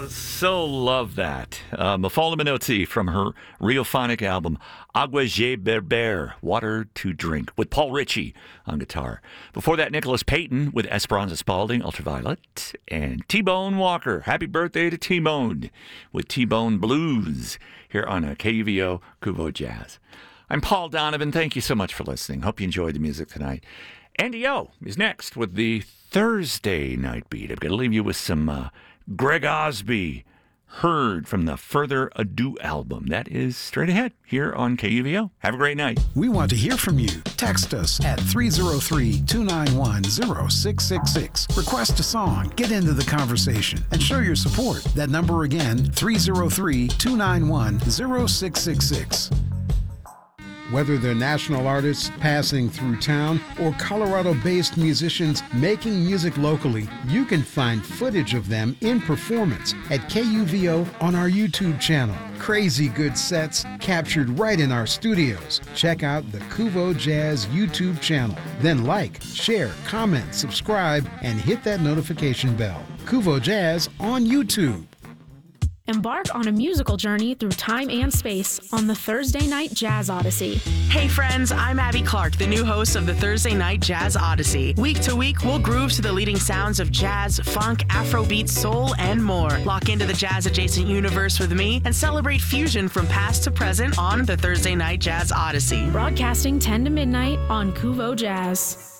So love that. Mafalda Minotti from her Riophonic album, Agua Je Berber, Water to Drink, with Paul Ritchie on guitar. Before that, Nicholas Payton with Esperanza Spalding, Ultraviolet, and T-Bone Walker. Happy birthday to T-Bone with T-Bone Blues here on KUVO Kuvo Jazz. I'm Paul Donovan. Thank you so much for listening. Hope you enjoyed the music tonight. Andy O is next with the Thursday Night Beat. I'm going to leave you with some Greg Osby, Heard from the Further Ado album. That is straight ahead here on KUVO. Have a great night. We want to hear from you. Text us at 303-291-0666. Request a song, get into the conversation, and show your support. That number again, 303-291-0666. Whether they're national artists passing through town or Colorado-based musicians making music locally, you can find footage of them in performance at KUVO on our YouTube channel. Crazy good sets captured right in our studios. Check out the Kuvo Jazz YouTube channel. Then like, share, comment, subscribe, and hit that notification bell. Kuvo Jazz on YouTube. Embark on a musical journey through time and space on the Thursday Night Jazz Odyssey. Hey friends, I'm Abby Clark, the new host of the Thursday Night Jazz Odyssey. Week to week, we'll groove to the leading sounds of jazz, funk, Afrobeat, soul, and more. Lock into the jazz-adjacent universe with me and celebrate fusion from past to present on the Thursday Night Jazz Odyssey. Broadcasting 10 to midnight on Kuvo Jazz.